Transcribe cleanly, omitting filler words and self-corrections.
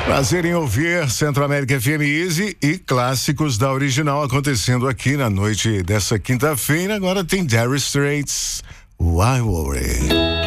Prazer em ouvir Centro América FM Easy e clássicos da original acontecendo aqui na noite dessa quinta-feira. Agora tem Dire Straits, Why Worry?